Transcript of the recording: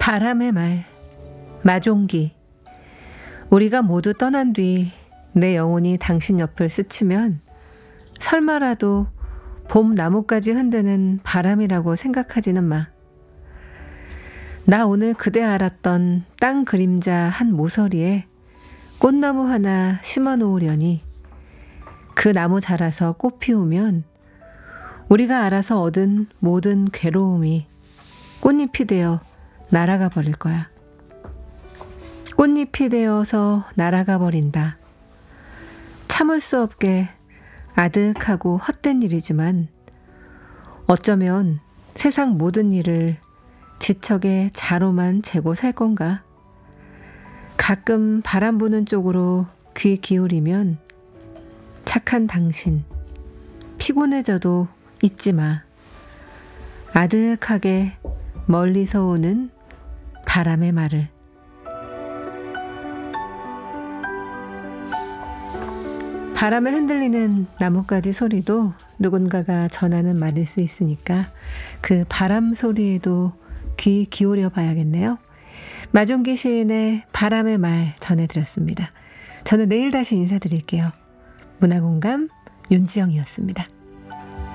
바람의 말, 마종기. 우리가 모두 떠난 뒤 내 영혼이 당신 옆을 스치면 설마라도 봄 나무까지 흔드는 바람이라고 생각하지는 마. 나 오늘 그대 알았던 땅 그림자 한 모서리에 꽃나무 하나 심어 놓으려니 그 나무 자라서 꽃 피우면 우리가 알아서 얻은 모든 괴로움이 꽃잎이 되어 날아가 버릴 거야. 꽃잎이 되어서 날아가 버린다. 참을 수 없게 아득하고 헛된 일이지만 어쩌면 세상 모든 일을 지척에 자로만 재고 살 건가? 가끔 바람 부는 쪽으로 귀 기울이면 착한 당신, 피곤해져도 잊지 마. 아득하게 멀리서 오는 바람의 말을. 바람에 흔들리는 나뭇가지 소리도 누군가가 전하는 말일 수 있으니까 그 바람 소리에도 귀 기울여 봐야겠네요. 마종기 시인의 바람의 말 전해드렸습니다. 저는 내일 다시 인사드릴게요. 문화공감 윤지영이었습니다.